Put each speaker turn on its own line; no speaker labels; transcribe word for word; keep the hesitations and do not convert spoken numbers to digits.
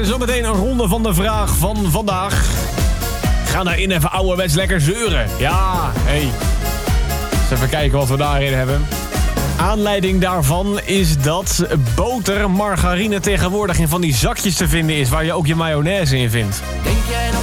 En zometeen een ronde van de vraag van vandaag. Ga daarin even ouderwets lekker zeuren. Ja, hé. Hey. Eens even kijken wat we daarin hebben. Aanleiding daarvan is dat boter, margarine tegenwoordig in van die zakjes te vinden is... waar je ook je mayonaise in vindt.
Denk jij nog